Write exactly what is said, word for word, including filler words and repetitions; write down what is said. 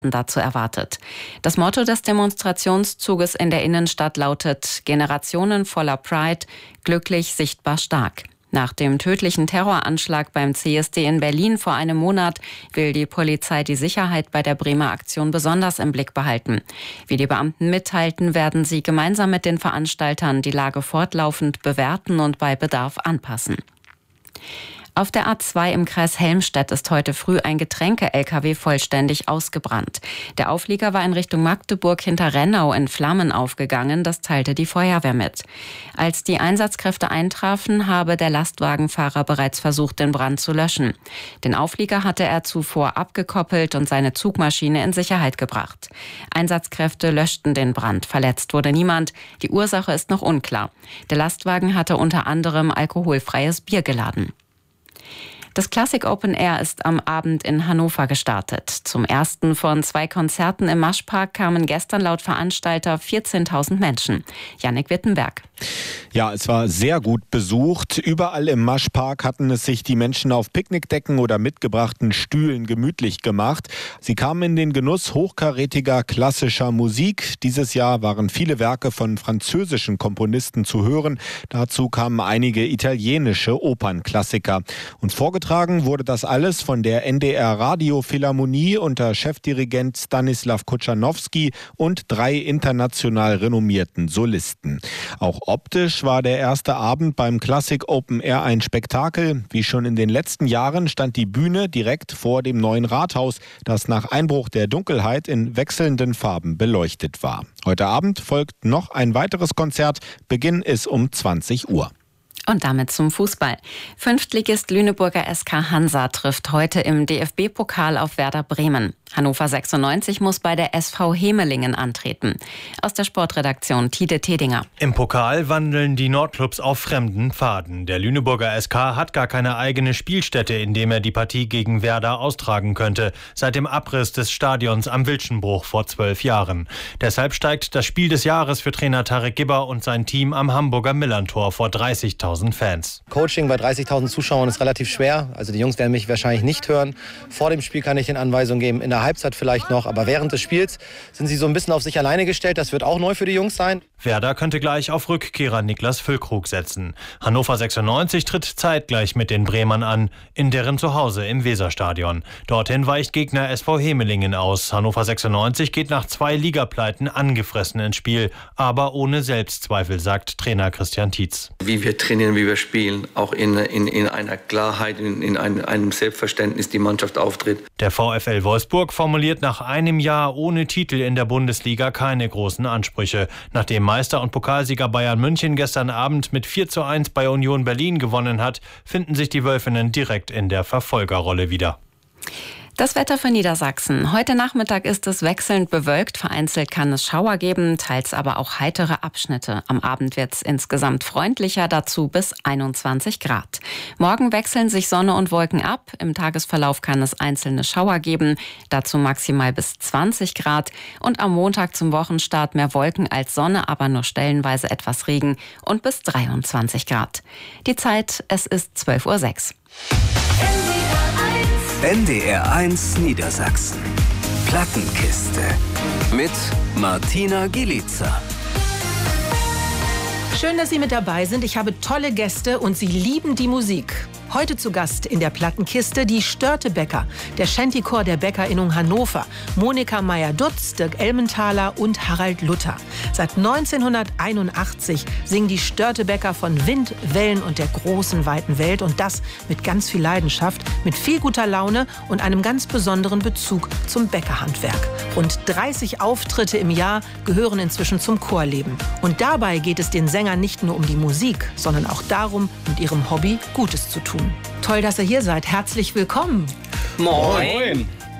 dazu erwartet. Das Motto des Demonstrationszuges in der Innenstadt lautet: Generationen voller Pride, glücklich, sichtbar, stark. Nach dem tödlichen Terroranschlag beim C S D in Berlin vor einem Monat will die Polizei die Sicherheit bei der Bremer Aktion besonders im Blick behalten. Wie die Beamten mitteilten, werden sie gemeinsam mit den Veranstaltern die Lage fortlaufend bewerten und bei Bedarf anpassen. Auf der A zwei im Kreis Helmstedt ist heute früh ein Getränke-L K W vollständig ausgebrannt. Der Auflieger war in Richtung Magdeburg hinter Rennau in Flammen aufgegangen, das teilte die Feuerwehr mit. Als die Einsatzkräfte eintrafen, habe der Lastwagenfahrer bereits versucht, den Brand zu löschen. Den Auflieger hatte er zuvor abgekoppelt und seine Zugmaschine in Sicherheit gebracht. Einsatzkräfte löschten den Brand, verletzt wurde niemand. Die Ursache ist noch unklar. Der Lastwagen hatte unter anderem alkoholfreies Bier geladen. Das Classic Open Air ist am Abend in Hannover gestartet. Zum ersten von zwei Konzerten im Maschpark kamen gestern laut Veranstalter vierzehntausend Menschen. Jannik Wittenberg. Ja, es war sehr gut besucht. Überall im Maschpark hatten es sich die Menschen auf Picknickdecken oder mitgebrachten Stühlen gemütlich gemacht. Sie kamen in den Genuss hochkarätiger klassischer Musik. Dieses Jahr waren viele Werke von französischen Komponisten zu hören. Dazu kamen einige italienische Opernklassiker. Und vorgetragen wurde das alles von der N D R Radiophilharmonie unter Chefdirigent Stanislaw Kochanowski und drei international renommierten Solisten. Auch optisch war der erste Abend beim Classic Open Air ein Spektakel. Wie schon in den letzten Jahren stand die Bühne direkt vor dem neuen Rathaus, das nach Einbruch der Dunkelheit in wechselnden Farben beleuchtet war. Heute Abend folgt noch ein weiteres Konzert. Beginn ist um zwanzig Uhr. Und damit zum Fußball. Fünftligist Lüneburger S K Hansa trifft heute im D F B-Pokal auf Werder Bremen. Hannover sechsundneunzig muss bei der S V Hemelingen antreten. Aus der Sportredaktion Tide Tedinger. Im Pokal wandeln die Nordclubs auf fremden Pfaden. Der Lüneburger S K hat gar keine eigene Spielstätte, in dem er die Partie gegen Werder austragen könnte, seit dem Abriss des Stadions am Wilschenbruch vor zwölf Jahren. Deshalb steigt das Spiel des Jahres für Trainer Tarek Gibber und sein Team am Hamburger Millerntor vor dreißigtausend Fans. Coaching bei dreißigtausend Zuschauern ist relativ schwer. Also die Jungs werden mich wahrscheinlich nicht hören. Vor dem Spiel kann ich den Anweisungen geben, in der Halbzeit vielleicht noch, aber während des Spiels sind sie so ein bisschen auf sich alleine gestellt. Das wird auch neu für die Jungs sein. Werder könnte gleich auf Rückkehrer Niklas Füllkrug setzen. Hannover sechsundneunzig tritt zeitgleich mit den Bremern an, in deren Zuhause im Weserstadion. Dorthin weicht Gegner S V Hemelingen aus. Hannover sechsundneunzig geht nach zwei Ligapleiten angefressen ins Spiel, aber ohne Selbstzweifel, sagt Trainer Christian Tietz. Wie wir trainieren, wie wir spielen, auch in, in, in einer Klarheit, in, in einem, einem Selbstverständnis die Mannschaft auftritt. Der VfL Wolfsburg formuliert nach einem Jahr ohne Titel in der Bundesliga keine großen Ansprüche. Nachdem Meister und Pokalsieger Bayern München gestern Abend mit vier zu eins bei Union Berlin gewonnen hat, finden sich die Wölfinnen direkt in der Verfolgerrolle wieder. Das Wetter für Niedersachsen. Heute Nachmittag ist es wechselnd bewölkt. Vereinzelt kann es Schauer geben, teils aber auch heitere Abschnitte. Am Abend wird es insgesamt freundlicher, dazu bis einundzwanzig Grad. Morgen wechseln sich Sonne und Wolken ab. Im Tagesverlauf kann es einzelne Schauer geben, dazu maximal bis zwanzig Grad. Und am Montag zum Wochenstart mehr Wolken als Sonne, aber nur stellenweise etwas Regen und bis dreiundzwanzig Grad. Die Zeit, es ist zwölf Uhr sechs. N D R eins Niedersachsen. Plattenkiste. Mit Martina Gilica. Schön, dass Sie mit dabei sind. Ich habe tolle Gäste und Sie lieben die Musik. Heute zu Gast in der Plattenkiste die Störtebecker, der Shantychor der BäckerInnung Hannover, Monika Meyer-Dutz, Dirk Elmenthaler und Harald Luther. Seit neunzehnhunderteinundachtzig singen die Störtebecker von Wind, Wellen und der großen, weiten Welt. Und das mit ganz viel Leidenschaft, mit viel guter Laune und einem ganz besonderen Bezug zum Bäckerhandwerk. Rund dreißig Auftritte im Jahr gehören inzwischen zum Chorleben. Und dabei geht es den Sängern nicht nur um die Musik, sondern auch darum, mit ihrem Hobby Gutes zu tun. Toll, dass ihr hier seid. Herzlich willkommen. Moin.